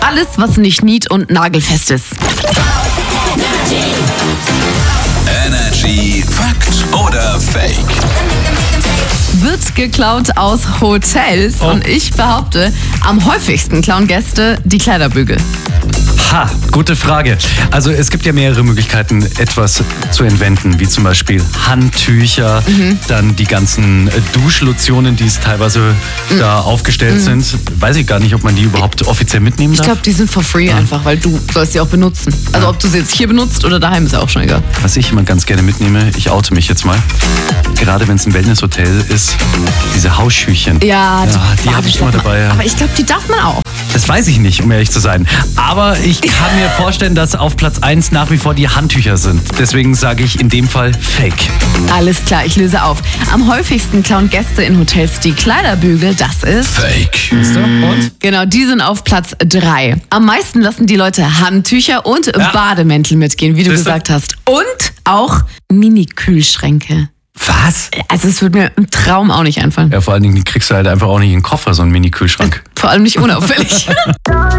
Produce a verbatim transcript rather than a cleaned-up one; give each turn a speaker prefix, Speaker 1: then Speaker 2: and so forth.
Speaker 1: Alles, was nicht nied- und nagelfest ist.
Speaker 2: Energy Fakt oder Fake?
Speaker 1: Wird geklaut aus Hotels
Speaker 3: Oh.
Speaker 1: und ich behaupte, am häufigsten klauen Gäste die Kleiderbügel.
Speaker 3: Ha, gute Frage. Also es gibt ja mehrere Möglichkeiten, etwas zu entwenden, wie zum Beispiel Handtücher,
Speaker 1: Mhm.
Speaker 3: dann die ganzen äh, Duschlotionen, die es teilweise
Speaker 1: Mhm.
Speaker 3: da aufgestellt sind. Weiß ich gar nicht, ob man die überhaupt offiziell mitnehmen
Speaker 1: Ich
Speaker 3: darf.
Speaker 1: glaube, die sind for free einfach, weil du sollst sie auch benutzen. Also ob du sie jetzt hier benutzt oder daheim, ist auch schon egal.
Speaker 3: Was ich immer ganz gerne mitnehme, ich oute mich jetzt mal, gerade wenn es ein Wellnesshotel ist, diese Hausschüchen.
Speaker 1: Ja, die,
Speaker 3: die habe ich immer dabei. Ja.
Speaker 1: Aber ich glaube, die darf man auch.
Speaker 3: Das weiß ich nicht, um ehrlich zu sein. Aber ich kann mir vorstellen, dass auf Platz eins nach wie vor die Handtücher sind. Deswegen sage ich in dem Fall Fake.
Speaker 1: Alles klar, ich löse auf. Am häufigsten klauen Gäste in Hotels die Kleiderbügel, das ist...
Speaker 2: Fake.
Speaker 3: Und?
Speaker 1: Genau, die sind auf Platz drei. Am meisten lassen die Leute Handtücher und
Speaker 3: Ja.
Speaker 1: Bademäntel mitgehen, wie du
Speaker 3: Siehste?
Speaker 1: gesagt hast. Und auch Mini-Kühlschränke.
Speaker 3: Was?
Speaker 1: Also es würde mir im Traum auch nicht einfallen.
Speaker 3: Ja, vor allen Dingen, die kriegst du halt einfach auch nicht in den Koffer, so einen Mini-Kühlschrank.
Speaker 1: Vor allem nicht unauffällig.